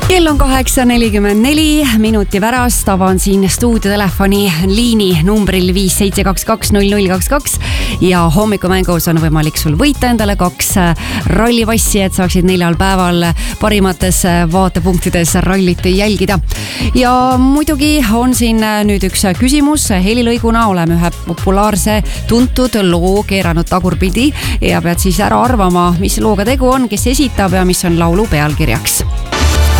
Kell on 8:44 minuti pärast, avan siin stuudiotelefoni liini numbril 57220022 ja hommikumängus on võimalik sul võita endale 2 rallipassi, et saaksid 4 päeval parimates vaatepunktides rallit jälgida. Ja muidugi on siin nüüd üks küsimus. Helilõiguna oleme ühe populaarse tuntud loo keeranud tagurpidi ja pead siis ära arvama, mis looga tegu on, kes esitab ja mis on laulu pealkirjaks.